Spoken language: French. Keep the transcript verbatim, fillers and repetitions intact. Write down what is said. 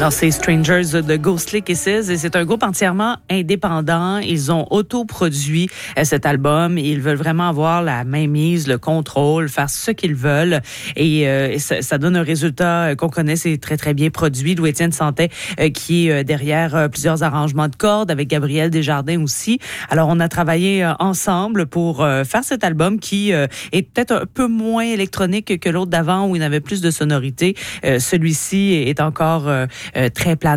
Alors, c'est Strangers de Ghostly Kisses et c'est un groupe entièrement indépendant. Ils ont autoproduit euh, cet album et ils veulent vraiment avoir la mainmise, le contrôle, faire ce qu'ils veulent et, euh, et ça, ça donne un résultat qu'on connaît, c'est très, très bien produit. Louis-Étienne Santet euh, qui est euh, derrière euh, plusieurs arrangements de cordes avec Gabriel Desjardins aussi. Alors, on a travaillé euh, ensemble pour euh, faire cet album qui euh, est peut-être un peu moins électronique que l'autre d'avant où il avait plus de sonorité. Euh, celui-ci est encore euh, Euh, très planant.